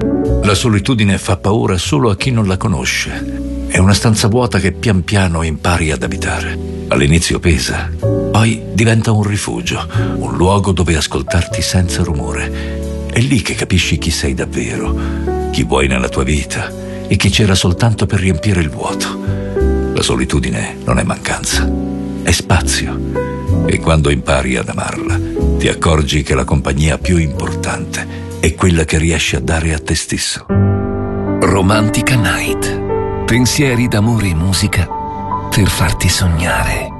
La solitudine fa paura solo a chi non la conosce. È una stanza vuota che pian piano impari ad abitare. All'inizio pesa, poi diventa un rifugio, un luogo dove ascoltarti senza rumore. È lì che capisci chi sei davvero, chi vuoi nella tua vita e chi c'era soltanto per riempire il vuoto. La solitudine non è mancanza, è spazio. E quando impari ad amarla, ti accorgi che la compagnia più importante è quella che riesci a dare a te stesso. Romantica Night. Pensieri d'amore e musica per farti sognare.